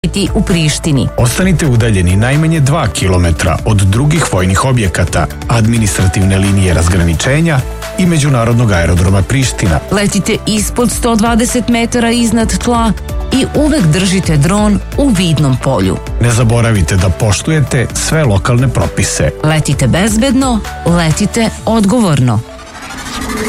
u Prištini. Ostanite udaljeni najmanje 2 kilometra od drugih vojnih objekata, administrativne linije razgraničenja i međunarodnog aerodroma Priština. Letite ispod 120 metara iznad tla i uvek držite dron u vidnom polju. Ne zaboravite da poštujete sve lokalne propise. Letite bezbedno, letite odgovorno.